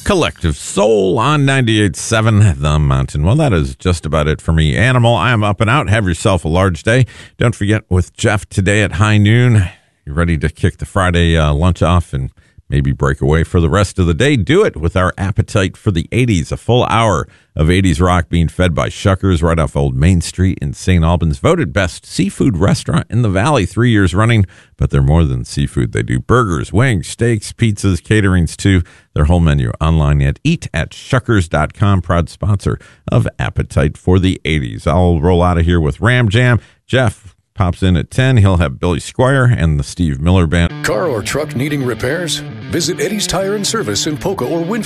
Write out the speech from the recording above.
Collective Soul on 98.7 The Mountain. Well, that is just about it for me. Animal, I am up and out. Have yourself a large day. Don't forget, with Jeff today at high noon, you're ready to kick the Friday lunch off and maybe break away for the rest of the day. Do it with our Appetite for the 80s, a full hour of 80s rock being fed by Shuckers right off Old Main Street in St. Albans. Voted best seafood restaurant in the Valley 3 years running, but they're more than seafood. They do burgers, wings, steaks, pizzas, caterings too. Their whole menu online at eatatshuckers.com, proud sponsor of Appetite for the 80s. I'll roll out of here with Ram Jam. Jeff pops in at 10. He'll have Billy Squire and the Steve Miller Band. Car or truck needing repairs? Visit Eddie's Tire and Service in Polka or Winfield.